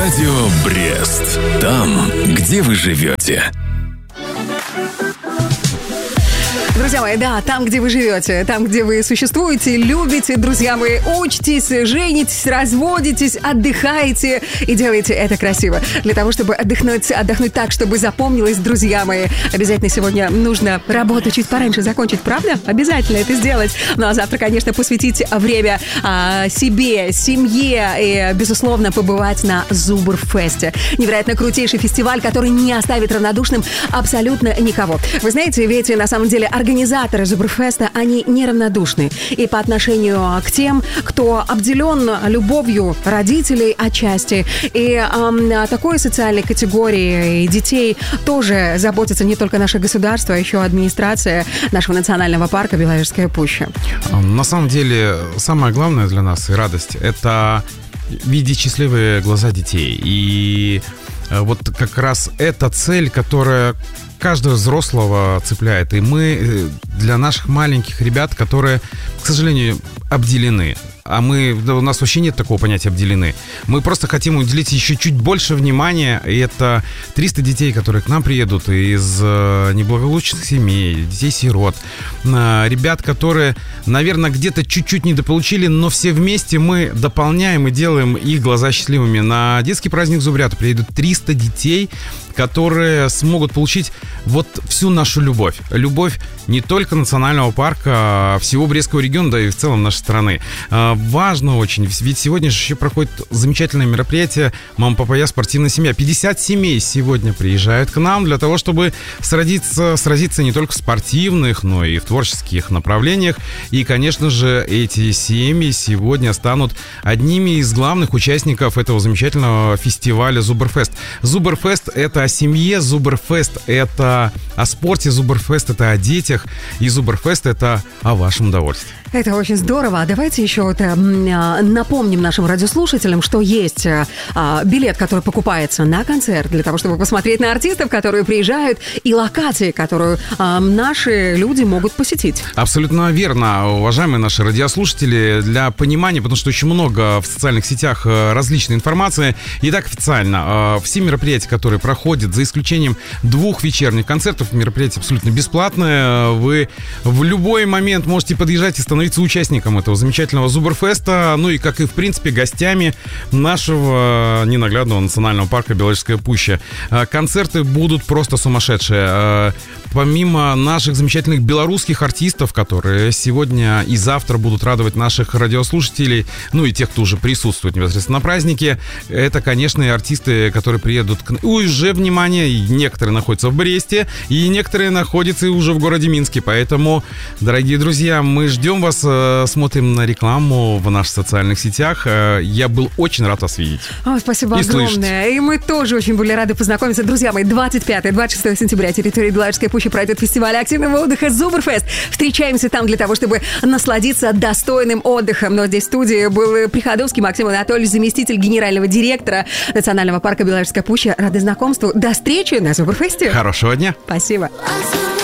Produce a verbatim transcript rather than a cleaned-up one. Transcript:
Радио Брест. Там, где вы живете. Друзья мои, да, там, где вы живете, там, где вы существуете, любите, друзья мои, учитесь, женитесь, разводитесь, отдыхаете и делаете это красиво. Для того, чтобы отдохнуть, отдохнуть так, чтобы запомнилось, друзья мои, обязательно сегодня нужно работу чуть пораньше закончить, правда? Обязательно это сделать. Ну а завтра, конечно, посвятить время а, себе, семье и, безусловно, побывать на Зубрфесте. Невероятно крутейший фестиваль, который не оставит равнодушным абсолютно никого. Вы знаете, ведь на самом деле организаторы Зубрфеста, они неравнодушны и по отношению к тем, кто обделен любовью родителей отчасти. И э, такой социальной категории детей тоже заботится не только наше государство, а еще администрация нашего национального парка Беловежская пуща. На самом деле, самое главное для нас и радость — это видеть счастливые глаза детей. И вот как раз эта цель, которая каждого взрослого цепляет. И мы для наших маленьких ребят, которые, к сожалению, обделены, а мы, да, у нас вообще нет такого понятия «обделены». Мы просто хотим уделить еще чуть больше внимания. И это триста детей, которые к нам приедут из неблагополучных семей, детей-сирот. Ребят, которые, наверное, где-то чуть-чуть недополучили, но все вместе мы дополняем и делаем их глаза счастливыми. На детский праздник Зубрята приедут триста детей, которые смогут получить вот всю нашу любовь. Любовь не только национального парка, а всего Брестского региона, да и в целом нашей страны. Важно очень, ведь сегодня же еще проходит замечательное мероприятие «Мама, папа, я. Спортивная семья». пятьдесят семей сегодня приезжают к нам для того, чтобы сразиться, сразиться не только в спортивных, но и в творческих направлениях. И, конечно же, эти семьи сегодня станут одними из главных участников этого замечательного фестиваля Зубрфест. Зубрфест — это о семье, Зубрфест — это о спорте, Зубрфест — это о детях, и Зубрфест — это о вашем удовольствии. Это очень здорово. Давайте еще вот, э, напомним нашим радиослушателям, что есть э, билет, который покупается на концерт для того, чтобы посмотреть на артистов, которые приезжают, и локации, которую э, наши люди могут посетить. Абсолютно верно, уважаемые наши радиослушатели. Для понимания, потому что очень много в социальных сетях различной информации. Итак, официально, все мероприятия, которые проходят, за исключением двух вечерних концертов, мероприятия абсолютно бесплатные. Вы в любой момент можете подъезжать и становиться участником этого замечательного Зубрфеста, ну и, как и, в принципе, гостями нашего ненаглядного национального парка Беловежская пуща. Концерты будут просто сумасшедшие. Помимо наших замечательных белорусских артистов, которые сегодня и завтра будут радовать наших радиослушателей, ну и тех, кто уже присутствует непосредственно на празднике, это, конечно, и артисты, которые приедут к... Уже, внимание, некоторые находятся в Бресте, и некоторые находятся уже в городе Минске. Поэтому, дорогие друзья, мы ждем вас, смотрим на рекламу в наших социальных сетях. Я был очень рад вас видеть. О, спасибо и огромное. Слышать. И мы тоже очень были рады познакомиться. Друзья мои, двадцать пятого - двадцать шестого сентября территории Беловежской пущи пройдет фестиваль активного отдыха Зубрфест. Встречаемся там для того, чтобы насладиться достойным отдыхом. Но здесь в студии был Приходовский Максим Анатольевич, заместитель генерального директора Национального парка Беловежская пуща. Рады знакомству. До встречи на Зубрфесте. Хорошего дня. Спасибо.